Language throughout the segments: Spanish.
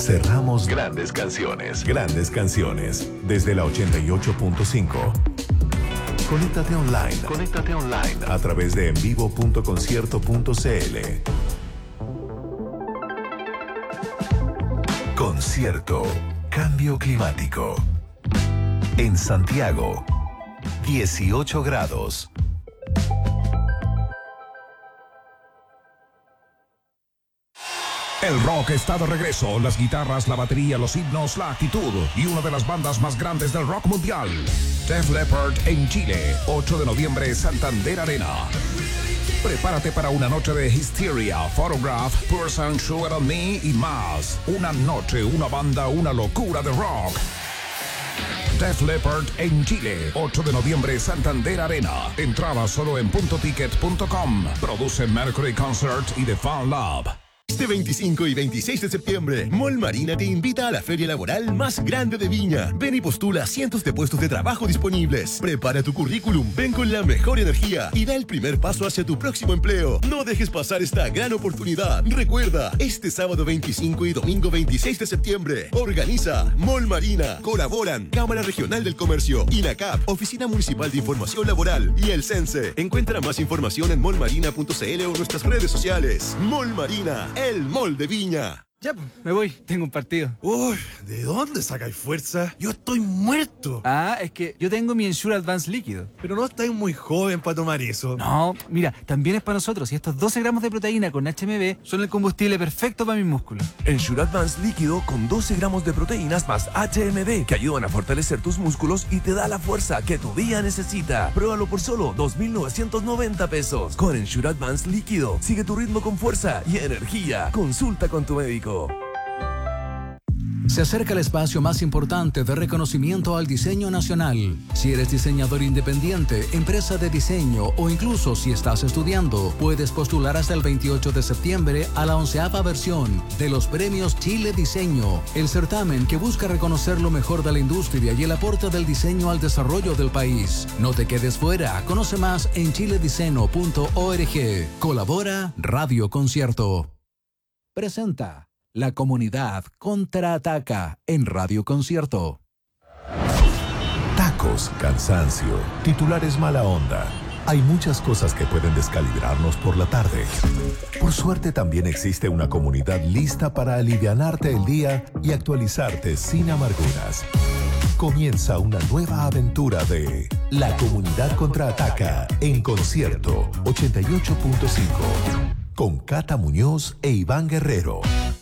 Cerramos grandes canciones. Grandes canciones. Desde la 88.5. Conéctate online. Conéctate online. A través de envivo.concierto.cl. Concierto. Cambio climático. En Santiago, 18 grados. El rock está de regreso, las guitarras, la batería, los himnos, la actitud y una de las bandas más grandes del rock mundial. Def Leppard en Chile, 8 de noviembre, Santander Arena. Prepárate para una noche de Hysteria, Photograph, Person, Sugar on Me y más. Una noche, una banda, una locura de rock. Def Leppard en Chile, 8 de noviembre, Santander Arena. Entrada solo en puntoticket.com. Produce Mercury Concert y The Fan Lab. Este 25 y 26 de septiembre, Mall Marina te invita a la feria laboral más grande de Viña. Ven y postula cientos de puestos de trabajo disponibles. Prepara tu currículum, ven con la mejor energía y da el primer paso hacia tu próximo empleo. No dejes pasar esta gran oportunidad. Recuerda, este sábado 25 y domingo 26 de septiembre, organiza Mall Marina. Colaboran Cámara Regional del Comercio, INACAP, Oficina Municipal de Información Laboral y el CENSE. Encuentra más información en mallmarina.cl o nuestras redes sociales. Mall Marina, el mall de Viña. Ya, me voy. Tengo un partido. Uy, ¿de dónde sacáis fuerza? Yo estoy muerto. Ah, es que yo tengo mi Ensure Advance líquido. Pero no estáis muy joven para tomar eso. No, mira, también es para nosotros. Y estos 12 gramos de proteína con HMB son el combustible perfecto para mis músculos. Ensure Advance líquido con 12 gramos de proteínas más HMB que ayudan a fortalecer tus músculos y te da la fuerza que tu día necesita. Pruébalo por solo 2,990 pesos. Con Ensure Advance líquido, sigue tu ritmo con fuerza y energía. Consulta con tu médico. Se acerca el espacio más importante de reconocimiento al diseño nacional. Si eres diseñador independiente, empresa de diseño o incluso si estás estudiando, puedes postular hasta el 28 de septiembre a la 11ª versión de los Premios Chile Diseño, el certamen que busca reconocer lo mejor de la industria y el aporte del diseño al desarrollo del país. No te quedes fuera, conoce más en chilediceno.org. Colabora Radio Concierto. Presenta La Comunidad Contraataca en Radio Concierto. Tacos, cansancio, titulares mala onda. Hay muchas cosas que pueden descalibrarnos por la tarde. Por suerte también existe una comunidad lista para alivianarte el día y actualizarte sin amarguras. Comienza una nueva aventura de La Comunidad Contraataca en Concierto 88.5 con Cata Muñoz e Iván Guerrero.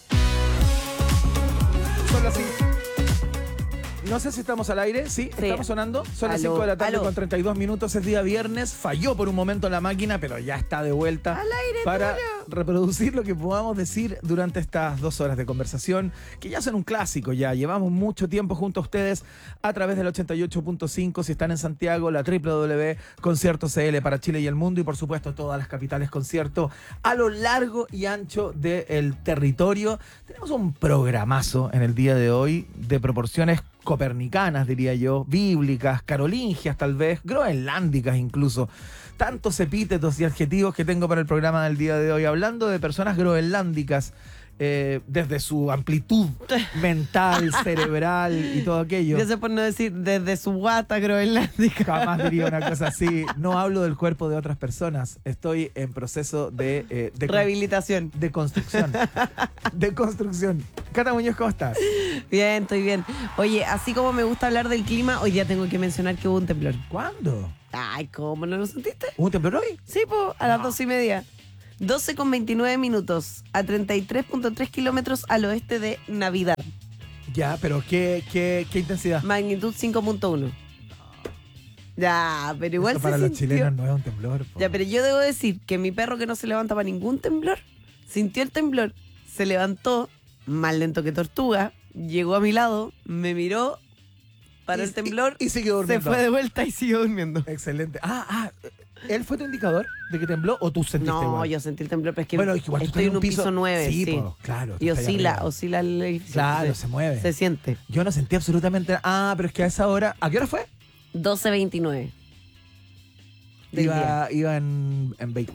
Son las 5. No sé si estamos al aire. Sí, estamos sonando. Son las 5 de la tarde con 32 minutos. Es día viernes. Falló por un momento la máquina, pero ya está de vuelta al aire para reproducir lo que podamos decir durante estas 2 horas de conversación, que ya son un clásico ya. Llevamos mucho tiempo junto a ustedes a través del 88.5. Si están en Santiago, la www.concierto.cl para Chile y el mundo. Y por supuesto todas las capitales concierto a lo largo y ancho del territorio. Tenemos un programazo en el día de hoy de proporciones copernicanas, diría yo, bíblicas, carolingias tal vez, groenlándicas incluso. Tantos epítetos y adjetivos que tengo para el programa del día de hoy, hablando de personas groenlándicas, desde su amplitud mental, cerebral y todo aquello. Ya sé por no decir desde su guata groenlándica. Jamás diría una cosa así. No hablo del cuerpo de otras personas. Estoy en proceso de rehabilitación. De construcción. De construcción. Cata Muñoz, ¿cómo estás? Bien, estoy bien. Oye, así como me gusta hablar del clima, hoy día tengo que mencionar que hubo un temblor. ¿Cuándo? Ay, ¿cómo no lo sentiste? ¿Hubo un temblor hoy? Sí, pues, a las 12:30. 12:29 minutos, a 33.3 kilómetros al oeste de Navidad. Ya, pero ¿qué intensidad? Magnitud 5.1. Ya, pero igual eso para se los sintió. Chilenos no es un temblor. Ya, pero yo debo decir que mi perro, que no se levanta para ningún temblor, sintió el temblor, se levantó, más lento que tortuga, llegó a mi lado, me miró, paró el temblor, y siguió durmiendo. Se fue de vuelta y siguió durmiendo. Excelente. ¿Él fue tu indicador de que tembló o tú sentiste igual? No, yo sentí el temblor, pero es que bueno, igual estoy en un piso 9. Sí, sí. Po, claro. Y oscila el edificio. Claro, se mueve. Se siente. Yo no sentí absolutamente nada. Pero es que a esa hora... ¿A qué hora fue? 12:29. Iba en vehículo.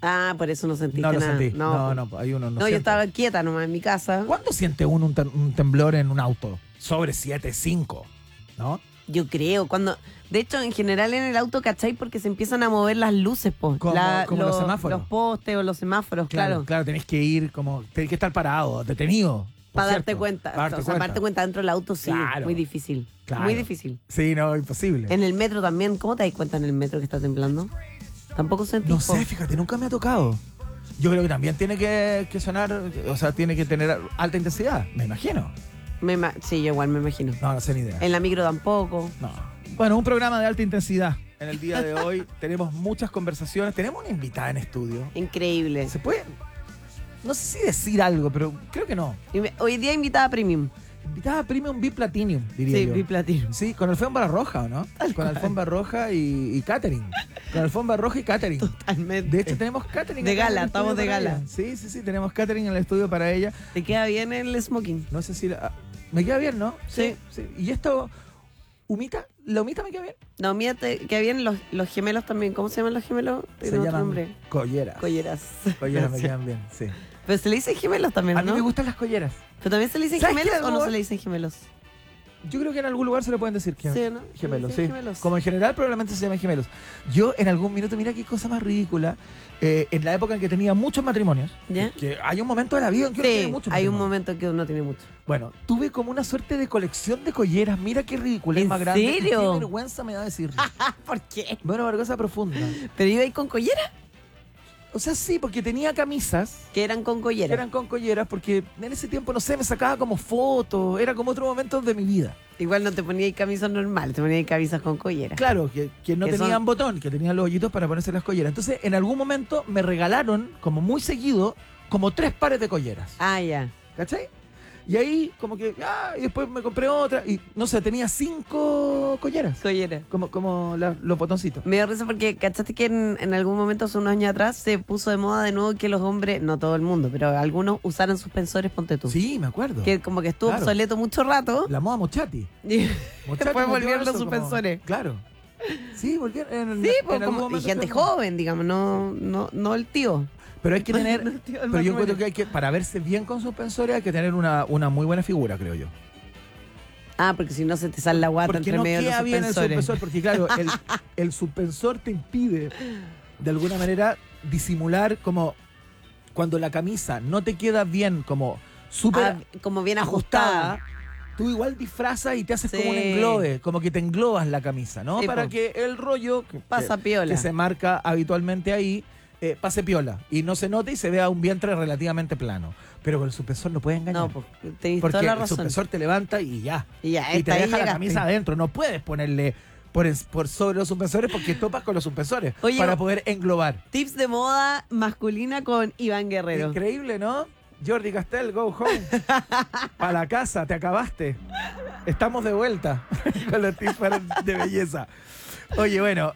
Ah, por eso no sentiste No lo nada. sentí. No, No, hay uno. No, yo estaba quieta nomás en mi casa. ¿Cuándo siente uno un temblor en un auto? Sobre 7, 5, ¿no? Yo creo, de hecho, en general en el auto, ¿cachai? Porque se empiezan a mover las luces, po. Como los semáforos. Los postes o los semáforos, claro. Claro, tenés que ir tenés que estar parado, detenido. Para darte cuenta. Para darte cuenta dentro del auto, sí. Claro. Muy difícil. Claro. Muy difícil. Sí, no, imposible. En el metro también. ¿Cómo te das cuenta en el metro que está temblando? Tampoco sentí. No sé, fíjate, nunca me ha tocado. Yo creo que también tiene que sonar, o sea, tiene que tener alta intensidad, me imagino. Sí, yo igual me imagino. No sé ni idea. En la micro tampoco. No. Bueno, un programa de alta intensidad. En el día de hoy tenemos muchas conversaciones. Tenemos una invitada en estudio. Increíble. ¿Se puede? No sé si decir algo, pero creo que no. Hoy día invitada premium. Invitada Premium B-Platinum, diría yo. Sí, B-Platinum. Sí, con alfombra roja, ¿o no? Con alfombra roja y catering. Con alfombra roja y catering. Totalmente. De hecho, tenemos catering. De acá en gala, el estudio estamos de para gala. ella. Sí, tenemos catering en el estudio para ella. ¿Te queda bien el smoking? No sé si... me queda bien, ¿no? Sí. ¿Y esto, humita? ¿La humita me queda bien? No, mira, te queda bien los gemelos también. ¿Cómo se llaman los gemelos? Se Tiene otro llaman nombre. colleras. Colleras. Colleras me quedan bien, sí. Pero se le dicen gemelos también, A mí ¿no? me gustan las colleras. ¿Pero también se le dicen ¿Sabes gemelos qué? o no se le dicen gemelos? Yo creo que en algún lugar se le pueden decir Sí, ¿no? gemelos, Sí, sí. gemelos. Como en general probablemente se llaman gemelos. Yo en algún minuto, mira qué cosa más ridícula, en la época en que tenía muchos matrimonios, ¿Ya? que hay un momento de la vida en que uno tiene Sí, muchos hay un matrimonios. momento que uno tiene mucho. Bueno, tuve como una suerte de colección de colleras. Mira qué ridícula, es ¿En más grande. y serio? Qué vergüenza me da decirlo. ¿Por qué? Bueno, vergüenza profunda. ¿Pero iba ahí con collera? O sea, sí, porque tenía camisas Que eran con collera. que eran con colleras, porque en ese tiempo, no sé, me sacaba como fotos, era como otro momento de mi vida. Igual no te ponía ahí camisas normales, te ponía ahí camisas con collera. Claro, que no Que tenían son- botón, que tenían los hoyitos para ponerse las colleras. Entonces, en algún momento me regalaron, como muy seguido, como 3 pares de colleras. Ah, ya. ¿Cachai? Y ahí, como que, y después me compré otra, y no sé, tenía 5 colleras. Collera. Como los botoncitos. Me dio risa porque, ¿cachaste que en algún momento, hace unos años atrás, se puso de moda de nuevo que los hombres, no todo el mundo, pero algunos usaran suspensores, ponte tú? Sí, me acuerdo. Que como que estuvo Claro. obsoleto mucho rato. La moda Mochati. Y Mochati después metió volvieron los eso como- suspensores. Claro. Sí, volvieron. Sí, pues, en algún como, y momento gente estuvieron- joven, digamos, no el tío. Pero hay que tener. No, tío, el Pero yo matrimonio. encuentro que hay que, para verse bien con suspensores, hay que tener una muy buena figura, creo yo. Ah, porque si no se te sale la guata Porque entre no medio de los queda bien el suspensores. suspensor, porque claro, el suspensor te impide, de alguna manera, disimular como cuando la camisa no te queda bien, como súper Ah, como bien ajustada. tú igual disfrazas y te haces Sí. como un englobe, como que te englobas la camisa, ¿no? Sí, Para po. que el rollo Pasa piola. que se marca habitualmente ahí pase piola y no se note y se vea un vientre relativamente plano. Pero con el suspensor no puedes engañar. No, pues tenés porque toda la el razón. suspensor te levanta y ya. Y ya, Y te hasta ahí deja la llegaste. camisa adentro. No puedes ponerle por sobre los suspensores porque topas con los suspensores Oye, para poder englobar. Tips de moda masculina con Iván Guerrero. Increíble, ¿no? Jordi Castell, go home. Para la casa, te acabaste. Estamos de vuelta con los tips de belleza. Oye, bueno,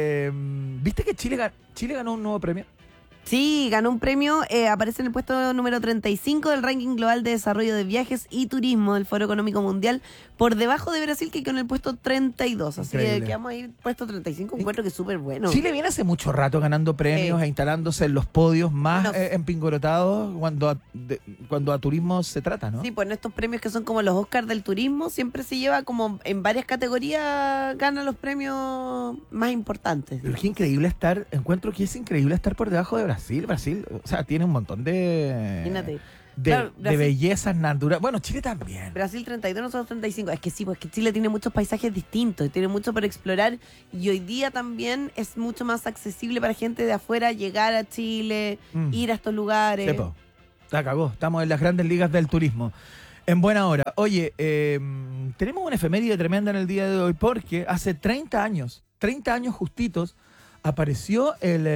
¿viste que Chile ganó un nuevo premio? Sí, ganó un premio, aparece en el puesto número 35 del ranking global de desarrollo de viajes y turismo del Foro Económico Mundial, por debajo de Brasil, que quedó en el puesto 32. Así Increíble. que vamos a ir puesto 35, encuentro que es súper bueno. Chile viene hace mucho rato ganando premios e instalándose en los podios más No. empingorotados cuando a turismo se trata, ¿no? Sí, pues en estos premios que son como los Oscars del turismo, siempre se lleva como en varias categorías, gana los premios más importantes. Pero es que increíble encuentro que es increíble estar por debajo de Brasil. Brasil, o sea, tiene un montón Imagínate. de Claro, Brasil- bellezas naturales. Bueno, Chile también. Brasil 32, nosotros 35. Es que sí, pues que Chile tiene muchos paisajes distintos y tiene mucho por explorar. Y hoy día también es mucho más accesible para gente de afuera llegar a Chile, ir a estos lugares. Sepo, la cagó. Estamos en las grandes ligas del turismo. En buena hora. Oye, tenemos una efeméride tremenda en el día de hoy porque hace 30 años justitos, apareció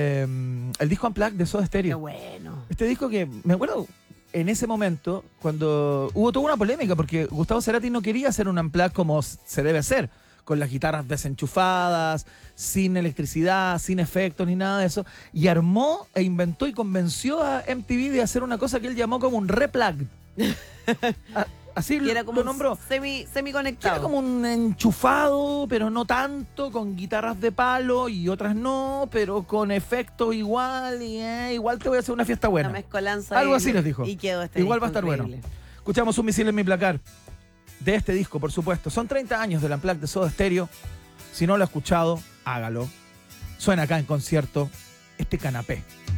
el disco Unplugged de Soda Qué Stereo. bueno. Este disco que, me acuerdo, en ese momento, cuando hubo toda una polémica, porque Gustavo Cerati no quería hacer un Unplugged como se debe hacer, con las guitarras desenchufadas, sin electricidad, sin efectos ni nada de eso, y armó e inventó y convenció a MTV de hacer una cosa que él llamó como un replugged. Así Y era como lo nombró. semi Era conectado. como un enchufado, pero no tanto, con guitarras de palo y otras no, pero con efectos igual y igual te voy a hacer una fiesta buena. Una mezcolanza. Algo y- así les dijo. Y quedó este Igual va a disco estar bueno. increíble. Escuchamos Un misil en mi placar de este disco, por supuesto. Son 30 años del Unplugged de Soda Stereo. Si no lo ha escuchado, hágalo. Suena acá en concierto este canapé.